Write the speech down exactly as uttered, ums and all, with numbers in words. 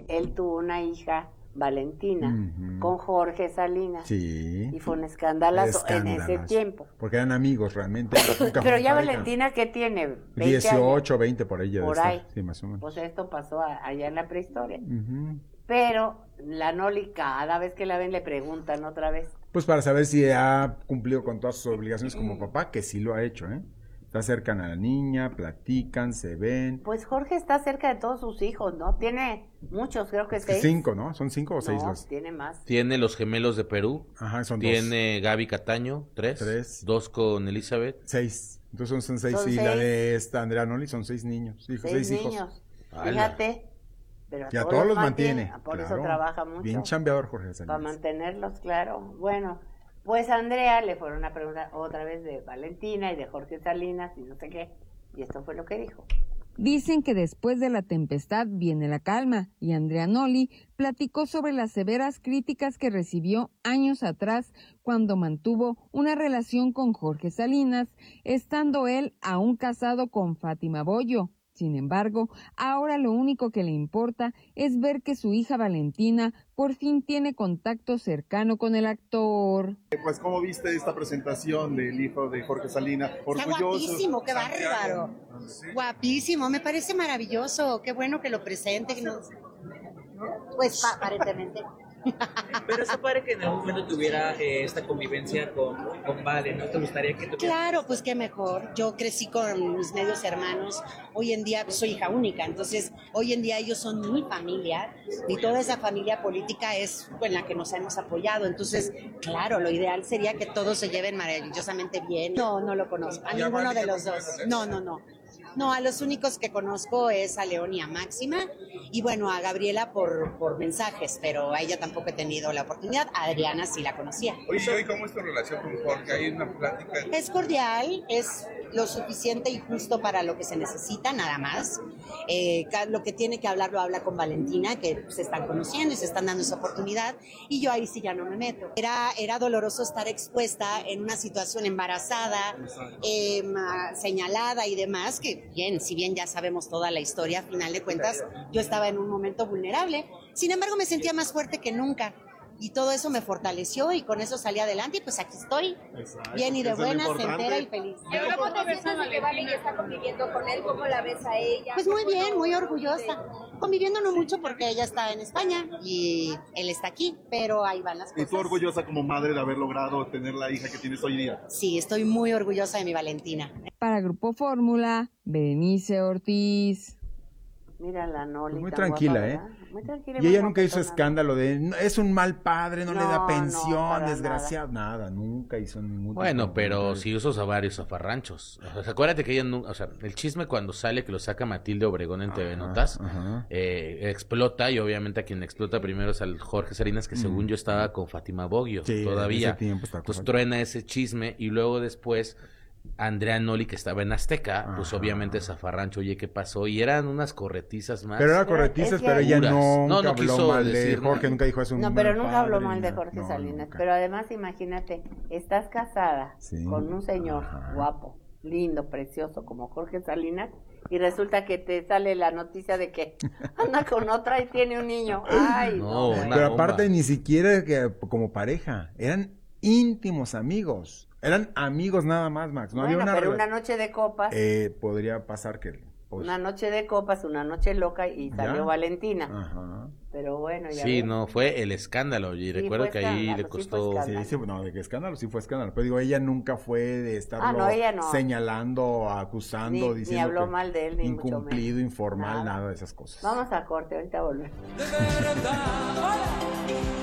porque él tuvo una hija, Valentina, uh-huh. con Jorge Salinas. Sí. Y fue un escandalazo en ese tiempo. Porque eran amigos realmente. Pero ya Valentina, ¿qué tiene? dieciocho, veinte por ahí. Por ahí. Sí, más o menos. Pues esto pasó a, allá en la prehistoria. Uh-huh. Pero la Noli, cada vez que la ven, le preguntan otra vez. Pues para saber si ha cumplido con todas sus obligaciones como papá, que sí lo ha hecho, ¿eh? Se acercan a la niña, platican, se ven. Pues Jorge está cerca de todos sus hijos, ¿no? Tiene muchos, creo que seis. Cinco, ¿no? ¿Son cinco o seis no, los? tiene más. Tiene los gemelos de Perú. Ajá, son Tiene dos. Tiene Gaby Cataño, tres. Tres. Dos con Elizabeth. Seis. Entonces son seis. Son y seis. la de esta Andrea Noli son seis niños. Hijos, seis, seis niños. hijos. Fíjate. Pero a y a todos, todos los mantiene. mantiene. Por claro. eso trabaja mucho. Bien chambeador Jorge Salinas. Para mantenerlos, claro. Bueno, pues a Andrea le fueron a preguntar otra vez de Valentina y de Jorge Salinas y no sé qué. Y esto fue lo que dijo. Dicen que después de la tempestad viene la calma, y Andrea Noli platicó sobre las severas críticas que recibió años atrás cuando mantuvo una relación con Jorge Salinas, estando él aún casado con Fátima Boyo. Sin embargo, ahora lo único que le importa es ver que su hija Valentina por fin tiene contacto cercano con el actor. Pues, ¿cómo viste esta presentación del hijo de Jorge Salinas? Está guapísimo, qué bárbaro. ¿Sí? Guapísimo, me parece maravilloso. Qué bueno que lo presente. Que no... Pues, aparentemente. Pero eso parece que en algún momento tuviera eh, esta convivencia con, con Vale, ¿no te gustaría que tuviera? Claro, pues qué mejor. Yo crecí con mis medios hermanos, hoy en día soy hija única, entonces hoy en día ellos son mi familia y toda esa familia política es en la que nos hemos apoyado, entonces claro, lo ideal sería que todos se lleven maravillosamente bien. No, no lo conozco, a ninguno de los dos. No, no, no. No, a los únicos que conozco es a León y a Máxima, y bueno, a Gabriela por, por mensajes, pero a ella tampoco he tenido la oportunidad, a Adriana sí la conocía. Oye, ¿y cómo es tu relación con Jorge? ¿Hay una plática? Es cordial, es lo suficiente y justo para lo que se necesita, nada más. Eh, lo que tiene que hablar lo habla con Valentina, que se están conociendo y se están dando esa oportunidad, y yo ahí sí ya no me meto. Era, era doloroso estar expuesta en una situación embarazada, eh, señalada y demás, que bien, si bien ya sabemos toda la historia, a final de cuentas, yo estaba en un momento vulnerable. Sin embargo, me sentía más fuerte que nunca. Y todo eso me fortaleció y con eso salí adelante y pues aquí estoy, Exacto, bien y de buenas, entera y feliz. Y ahora cuando ves a que Vale ya está conviviendo con él, ¿cómo la ves a ella? Pues muy bien, muy orgullosa. Conviviendo no mucho porque ella está en España y él está aquí, pero ahí van las cosas. ¿Y tú orgullosa como madre de haber logrado tener la hija que tienes hoy día? Sí, estoy muy orgullosa de mi Valentina. Para Grupo Fórmula, Berenice Ortiz. Mira la Noli. Pues muy tranquila, guapa, ¿eh? Muy tranquila. Y ella nunca hizo escándalo de, es un mal padre, no, no le da pensión, no, desgraciado, nada. nada, nunca hizo ningún... Bueno, pero sí usó a varios zafarranchos. O sea, acuérdate que ella nunca, o sea, el chisme cuando sale que lo saca Matilde Obregón en T V Notas, eh, explota, y obviamente a quien explota primero es al Jorge Salinas, que mm. según yo estaba con Fátima Boggio sí, todavía. Entonces truena ese chisme y luego después... Andrea Noli, que estaba en Azteca, Ajá. pues obviamente zafarrancho, oye, ¿qué pasó? Y eran unas corretizas más. Pero eran corretizas, pero ella no, no, no habló quiso mal de decir, Jorge, nunca dijo eso. No, pero nunca habló mal de Jorge no, Salinas. Nunca. Pero además, imagínate, estás casada sí. con un señor Ajá. guapo, lindo, precioso, como Jorge Salinas, y resulta que te sale la noticia de que anda con otra y tiene un niño. Ay, no. no pero aparte, ni siquiera que como pareja, eran íntimos amigos. Eran amigos nada más, Max. No bueno, había una pero relación. una noche de copas. Eh, podría pasar que... Pues, una noche de copas, una noche loca y salió ¿Ya? Valentina. Ajá. Pero bueno, ya Sí, ves. no, fue el escándalo. Y sí, recuerdo que ahí le costó... Sí, sí, sí, no, de que escándalo, sí fue escándalo. Pero digo, ella nunca fue de estarlo ah, no, ella no. señalando, acusando, ni, diciendo ni habló que mal de él, ni incumplido, mucho informal, nada. nada de esas cosas. Vamos a corte, ahorita volvemos.